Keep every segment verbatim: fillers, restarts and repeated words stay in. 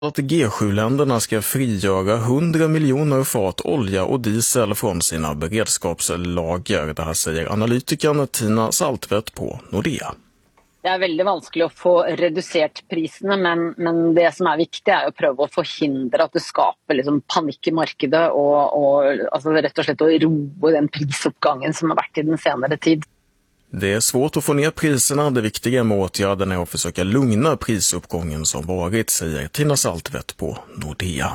Att G sju-länderna ska frigöra hundra miljoner fat olja och diesel från sina beredskapslager. Det här säger analytikern Tina Saltvedt på Nordea. Det är väldigt vanskligt att få reducerat priserna, men, men det som är viktigt är att pröva att förhindra att det skapar liksom panik i marknaden och, och alltså rätt och slett att roa den prisuppgången som har varit i den senare tid. Det är svårt att få ner priserna. Det viktiga med åtgärden är att försöka lugna prisuppgången som varit, säger Tina Saltvedt på Nordea.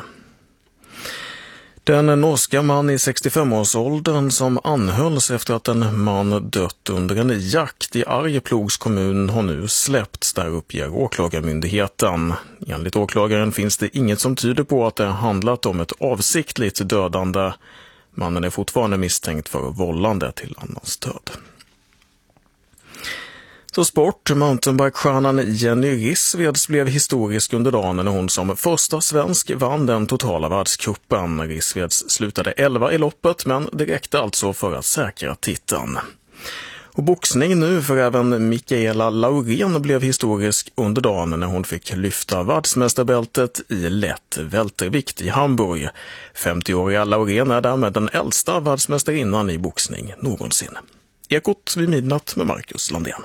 Den norska man i sextiofem-årsåldern som anhölls efter att en man dött under en jakt i Arjeplogs kommun har nu släppts, där uppger åklagarmyndigheten. Enligt åklagaren finns det inget som tyder på att det handlat om ett avsiktligt dödande. Mannen är fortfarande misstänkt för vållande till annans död. Så sport. Mountainbike-stjärnan Jenny Rissveds blev historisk under dagen när hon som första svensk vann den totala världscupen. Rissveds slutade elva i loppet, men det räckte alltså för att säkra titeln. Och boxning nu, för även Mikaela Laurén blev historisk under dagen när hon fick lyfta världsmästarbältet i lätt vältervikt i Hamburg. femtioåriga Laurén är därmed den äldsta världsmästarinnan i boxning någonsin. Ekot vid midnatt med Marcus Landén.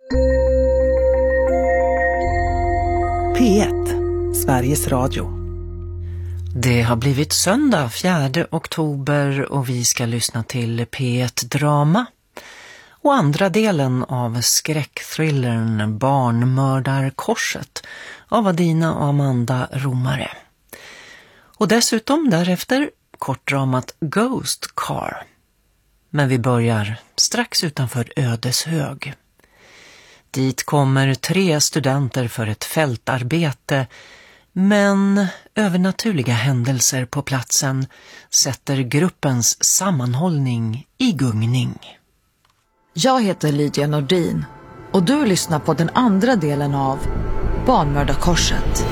P ett, Sveriges Radio. Det har blivit söndag fjärde oktober och vi ska lyssna till P ett Drama och andra delen av skräckthrillern Barnmördarkorset av Adina och Amanda Romare. Och dessutom därefter kortdramat Ghost Car. Men vi börjar strax utanför Ödeshög. Dit kommer tre studenter för ett fältarbete, men övernaturliga händelser på platsen sätter gruppens sammanhållning i gungning. Jag heter Lydia Nordin och du lyssnar på den andra delen av Barnmördarkorset.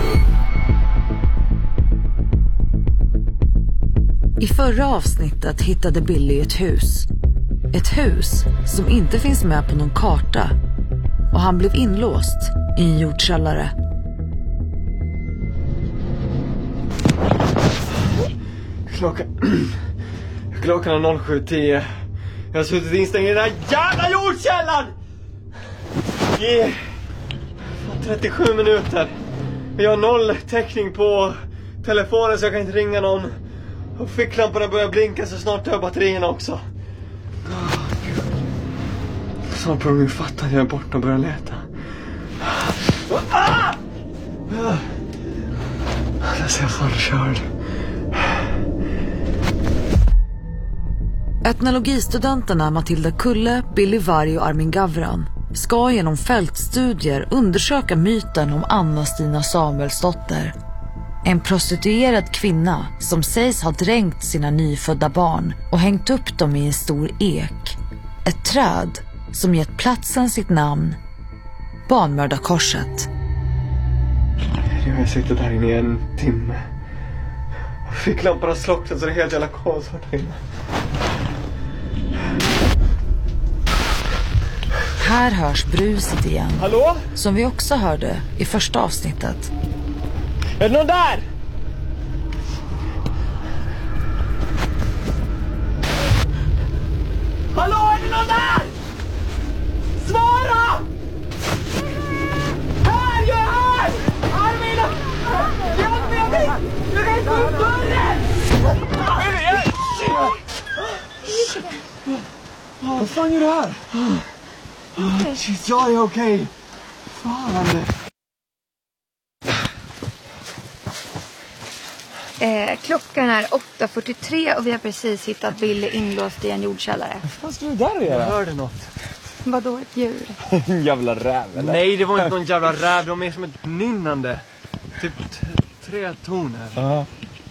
I förra avsnittet hittade Billy ett hus. Ett hus som inte finns med på någon karta. Och han blev inlåst i en jordkällare. Klockan... Klockan är noll sju tio. Jag har suttit instängd i den här jävla jordkällan! I... trettiosju minuter. Jag har noll täckning på telefonen så jag kan inte ringa någon. Och ficklamporna börjar blinka så snart dör batterierna också. Snart på min fattar jag är borta och börjar leta. Ah! Där ser jag fallkörd. Etnologistudenterna Matilda Kulle, Billy Varg och Armin Gavran ska genom fältstudier undersöka myten om Anna-Stina Samuelsdotter. En prostituerad kvinna som sägs ha dränkt sina nyfödda barn och hängt upp dem i en stor ek. Ett träd som gett platsen sitt namn, Barnmördarkorset. Jag har suttit där inne i en timme. Fick lamporna slocknat så det är helt jävla kolsvart här inne. Här hörs bruset igen. Hallå? Som vi också hörde i första avsnittet. Är det någon där? Hallå, är det någon där? Svara! Här, jag är här! Armin! Hjälp mig, jag vill! Jag vill få upp dörren! Vad fan gör du här? Shit, jag är okej. Fan. Eh, klockan är åtta fyrtiotre och vi har precis hittat Billy inlåst i en jordkällare. Vad fan skulle du där göra? Jag hörde något. Vadå, ett djur? En jävla räv, eller? Nej, det var inte någon jävla räv. Det var mer som ett nynnande. Typ t- tre toner. Ja.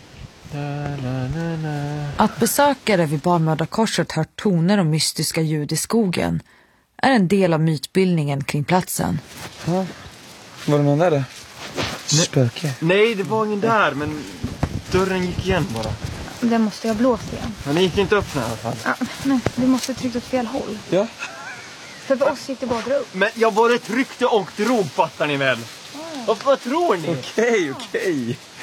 Att besökare vid Barnmördarkorset hört toner och mystiska ljud i skogen är en del av mytbildningen kring platsen. Ja. Var det någon där då? Spöke? Nej, det var ingen där, men dörren gick igen bara. Den måste jag blåst igen. Men den gick inte upp i alla fall. Ja, men vi måste trycka åt fel håll. Ja. För för oss gick det bara att dra upp. Men jag både tryckte och drog, fattar ni väl? Ja, Vad, vad tror ni? Okej, okej.